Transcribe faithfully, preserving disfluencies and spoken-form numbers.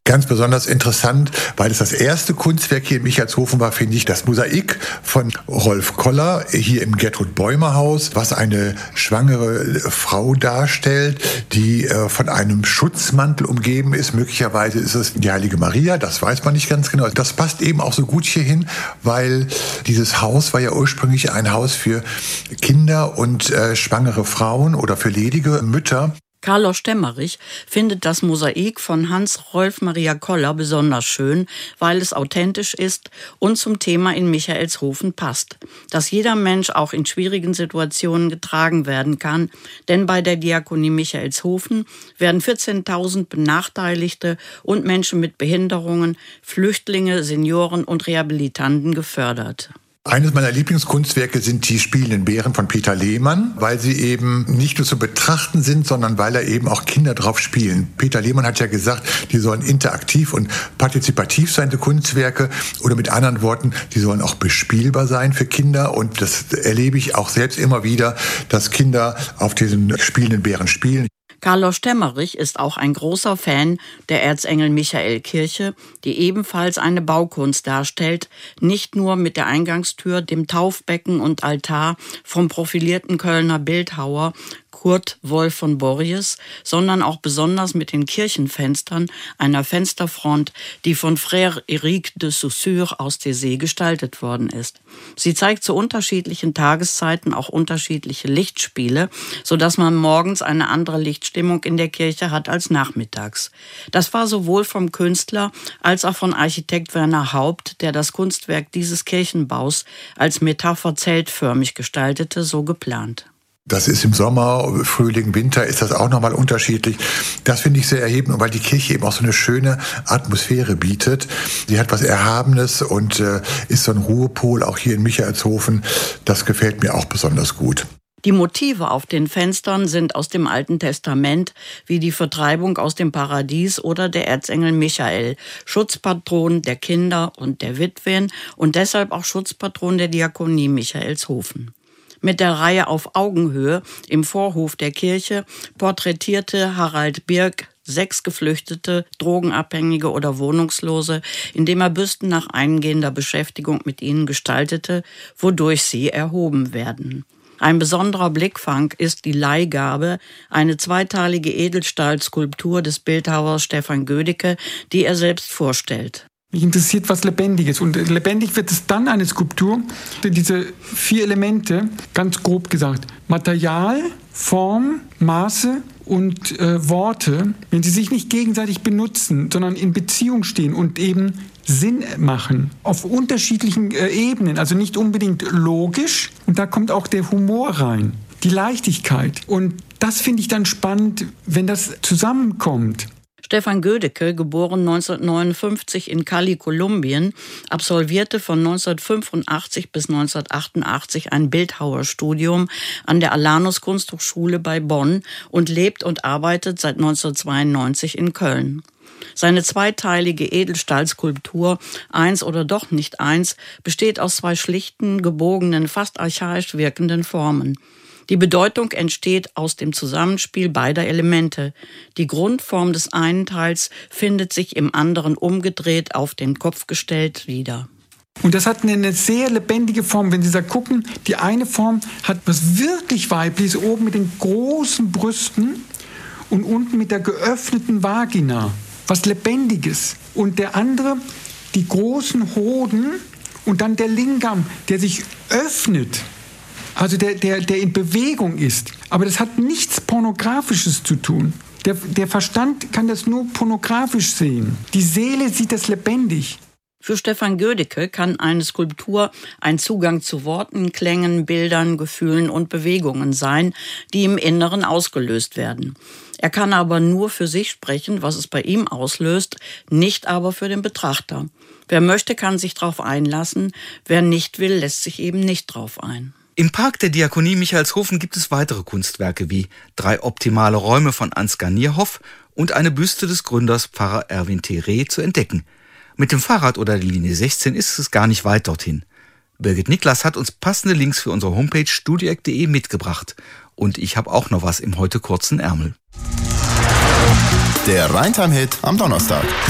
Ganz besonders interessant, weil es das erste Kunstwerk hier in Michaelshofen war, finde ich, das Mosaik von Rolf Koller hier im Gertrud Bäumer Haus, was eine schwangere Frau darstellt, die äh, von einem Schutzmantel umgeben ist. Möglicherweise ist es die Heilige Maria, das weiß man nicht ganz genau. Das passt eben auch so gut hier hin, weil dieses Haus war ja ursprünglich ein Haus für Kinder und äh, schwangere Frauen oder für ledige Mütter. Carlos Stemmerich findet das Mosaik von Hans-Rolf Maria Koller besonders schön, weil es authentisch ist und zum Thema in Michaelshofen passt. Dass jeder Mensch auch in schwierigen Situationen getragen werden kann, denn bei der Diakonie Michaelshofen werden vierzehntausend Benachteiligte und Menschen mit Behinderungen, Flüchtlinge, Senioren und Rehabilitanten gefördert. Eines meiner Lieblingskunstwerke sind die Spielenden Bären von Peter Lehmann, weil sie eben nicht nur zu betrachten sind, sondern weil da eben auch Kinder drauf spielen. Peter Lehmann hat ja gesagt, die sollen interaktiv und partizipativ sein, die Kunstwerke. Oder mit anderen Worten, die sollen auch bespielbar sein für Kinder. Und das erlebe ich auch selbst immer wieder, dass Kinder auf diesen Spielenden Bären spielen. Carlos Stemmerich ist auch ein großer Fan der Erzengel-Michael-Kirche, die ebenfalls eine Baukunst darstellt, nicht nur mit der Eingangstür, dem Taufbecken und Altar vom profilierten Kölner Bildhauer Kurt Wolf von Borries, sondern auch besonders mit den Kirchenfenstern einer Fensterfront, die von Frère Éric de Saussure aus Thésée gestaltet worden ist. Sie zeigt zu unterschiedlichen Tageszeiten auch unterschiedliche Lichtspiele, sodass man morgens eine andere Lichtstimmung in der Kirche hat als nachmittags. Das war sowohl vom Künstler als auch von Architekt Werner Haupt, der das Kunstwerk dieses Kirchenbaus als Metapher zeltförmig gestaltete, so geplant. Das ist im Sommer, Frühling, Winter ist das auch nochmal unterschiedlich. Das finde ich sehr erhebend, weil die Kirche eben auch so eine schöne Atmosphäre bietet. Sie hat was Erhabenes und äh, ist so ein Ruhepol, auch hier in Michaelshofen. Das gefällt mir auch besonders gut. Die Motive auf den Fenstern sind aus dem Alten Testament, wie die Vertreibung aus dem Paradies oder der Erzengel Michael, Schutzpatron der Kinder und der Witwen und deshalb auch Schutzpatron der Diakonie Michaelshofen. Mit der Reihe Auf Augenhöhe im Vorhof der Kirche porträtierte Harald Birk sechs Geflüchtete, Drogenabhängige oder Wohnungslose, indem er Büsten nach eingehender Beschäftigung mit ihnen gestaltete, wodurch sie erhoben werden. Ein besonderer Blickfang ist die Leihgabe, eine zweiteilige Edelstahlskulptur des Bildhauers Stefan Gödicke, die er selbst vorstellt. Mich interessiert was Lebendiges. Und lebendig wird es dann eine Skulptur, diese vier Elemente, ganz grob gesagt, Material, Form, Maße und äh, Worte, wenn sie sich nicht gegenseitig benutzen, sondern in Beziehung stehen und eben Sinn machen, auf unterschiedlichen äh, Ebenen, also nicht unbedingt logisch. Und da kommt auch der Humor rein, die Leichtigkeit. Und das finde ich dann spannend, wenn das zusammenkommt. Stefan Gödicke, geboren neunzehnhundertneunundfünfzig in Cali, Kolumbien, absolvierte von neunzehnhundertfünfundachtzig bis neunzehnhundertachtundachtzig ein Bildhauerstudium an der Alanus Kunsthochschule bei Bonn und lebt und arbeitet seit neunzehnhundertzweiundneunzig in Köln. Seine zweiteilige Edelstahlskulptur Eins oder doch nicht eins besteht aus zwei schlichten, gebogenen, fast archaisch wirkenden Formen. Die Bedeutung entsteht aus dem Zusammenspiel beider Elemente. Die Grundform des einen Teils findet sich im anderen umgedreht auf den Kopf gestellt wieder. Und das hat eine sehr lebendige Form. Wenn Sie da gucken, die eine Form hat was wirklich Weibliches, oben mit den großen Brüsten und unten mit der geöffneten Vagina. Was Lebendiges. Und der andere, die großen Hoden und dann der Lingam, der sich öffnet. Also der, der, der in Bewegung ist. Aber das hat nichts Pornografisches zu tun. Der, der Verstand kann das nur pornografisch sehen. Die Seele sieht das lebendig. Für Stefan Gödicke kann eine Skulptur ein Zugang zu Worten, Klängen, Bildern, Gefühlen und Bewegungen sein, die im Inneren ausgelöst werden. Er kann aber nur für sich sprechen, was es bei ihm auslöst, nicht aber für den Betrachter. Wer möchte, kann sich darauf einlassen, wer nicht will, lässt sich eben nicht drauf ein. Im Park der Diakonie Michaelshofen gibt es weitere Kunstwerke wie drei optimale Räume von Ansgar Nierhoff und eine Büste des Gründers Pfarrer Erwin Thieré zu entdecken. Mit dem Fahrrad oder der Linie sechzehn ist es gar nicht weit dorthin. Birgit Niklas hat uns passende Links für unsere Homepage studieeck punkt de mitgebracht. Und ich habe auch noch was im heute kurzen Ärmel. Der Rheintime-Hit am Donnerstag.